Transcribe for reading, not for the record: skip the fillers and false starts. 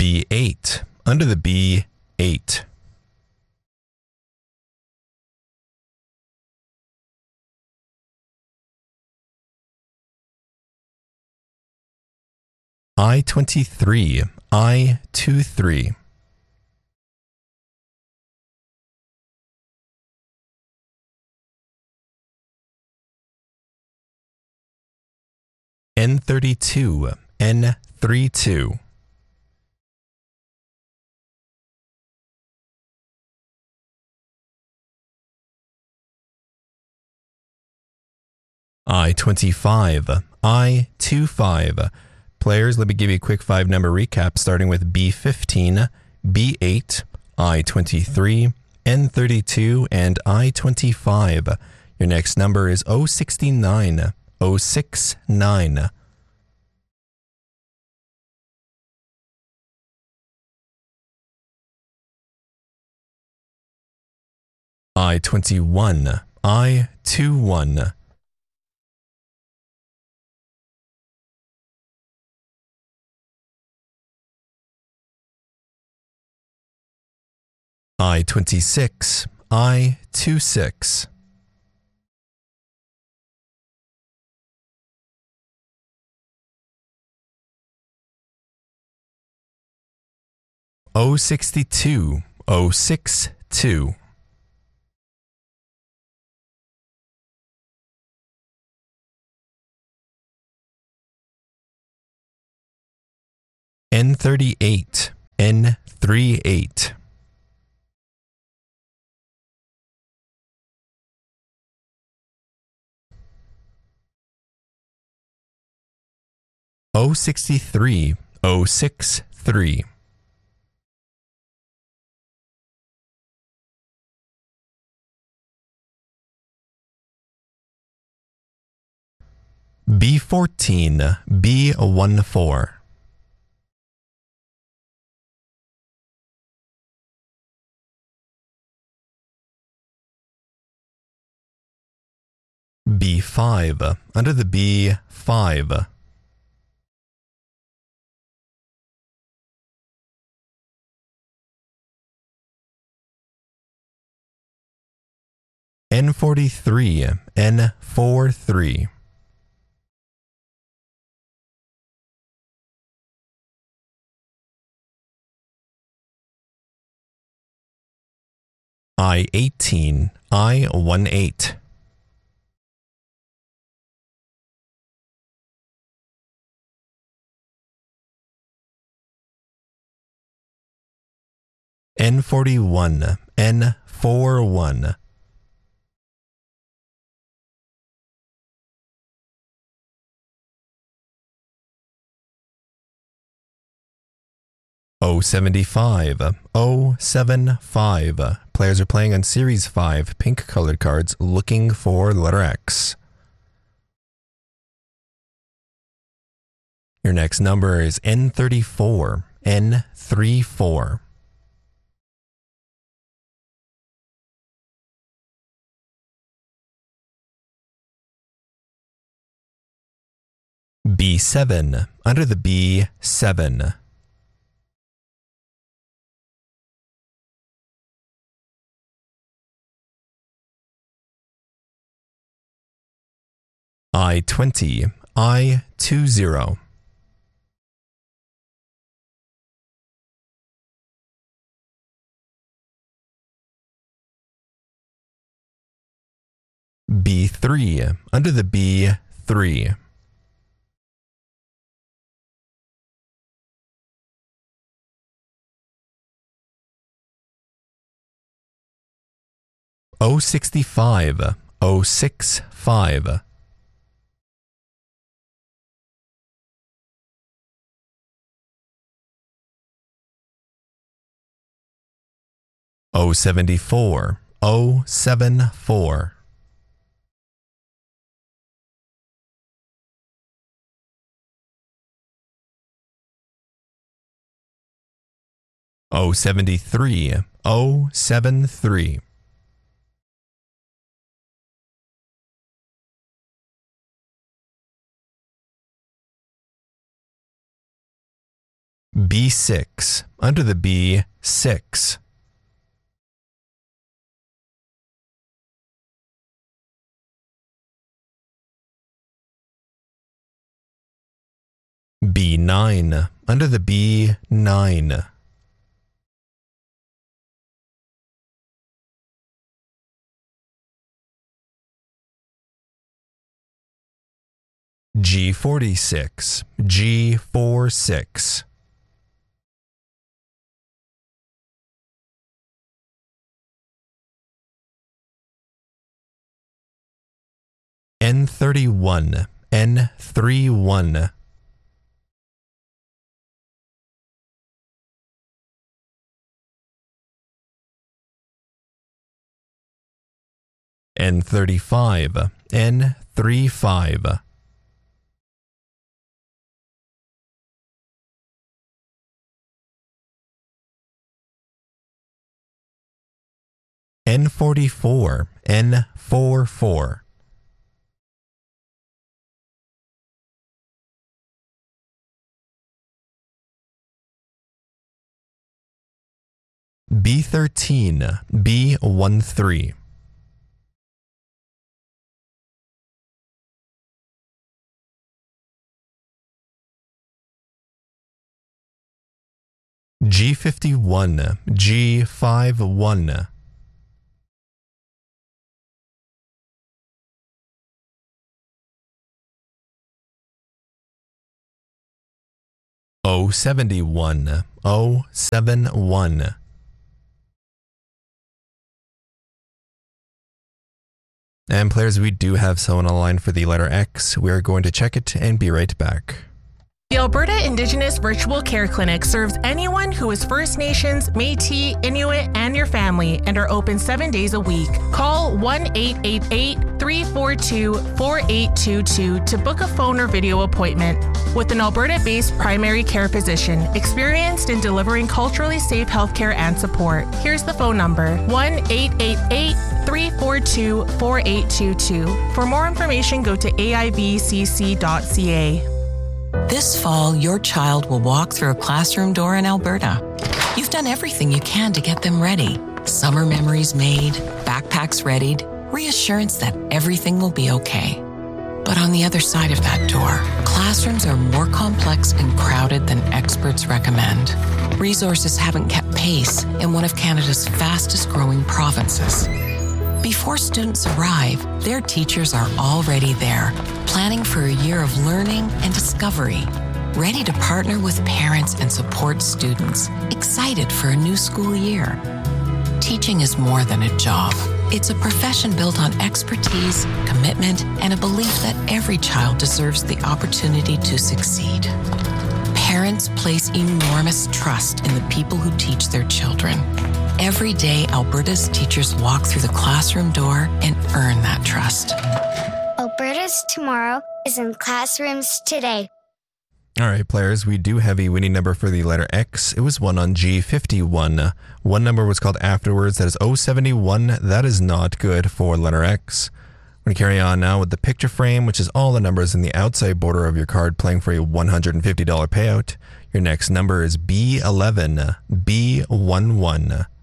B8. Under the B8. I-23. I-23. N32. N32. I-25. I-25. Players, let me give you a quick 5-number recap starting with B15, B8, I-23, N32, and I-25. Your next number is 069, 069. I-21, I-21. I-26, I-26. O62, O62. N38, N38. O63, O63. B14, B14. B5, under the B5. N43, N43. I-18, I-18. N41, N41. O75, O75. Players are playing on Series 5 pink colored cards looking for the letter X. Your next number is N34, N34. B7, under the B7. I-20, I-20. B3, under the B3. O65, O65. O74, O74. O73, O73. B6. Under the B, 6. B9. Under the B, 9. G46. G46. N31. N31. N35. N35. N44. N44. B13. B13. G51. G51. O71. O71. And players, we do have someone online for the letter X. We are going to check it and be right back. The Alberta Indigenous Virtual Care Clinic serves anyone who is First Nations, Métis, Inuit, and your family, and are open 7 days a week. Call 1-888-342-4822 to book a phone or video appointment. With an Alberta-based primary care physician, experienced in delivering culturally safe healthcare and support. Here's the phone number, 1-888-342-4822. For more information, go to aibcc.ca. This fall, your child will walk through a classroom door in Alberta. You've done everything you can to get them ready. Summer memories made, backpacks readied, reassurance that everything will be okay. But on the other side of that door, classrooms are more complex and crowded than experts recommend. Resources haven't kept pace in one of Canada's fastest growing provinces. Before students arrive, their teachers are already there, planning for a year of learning and discovery, ready to partner with parents and support students, excited for a new school year. Teaching is more than a job. It's a profession built on expertise, commitment, and a belief that every child deserves the opportunity to succeed. Parents place enormous trust in the people who teach their children. Every day, Alberta's teachers walk through the classroom door and earn that trust. Alberta's tomorrow is in classrooms today. All right, players, we do have a winning number for the letter X. It was one on G51. One number was called afterwards. That is 071. That is not good for letter X. We're going to carry on now with the picture frame, which is all the numbers in the outside border of your card, playing for a $150 payout. Your next number is B11. B11.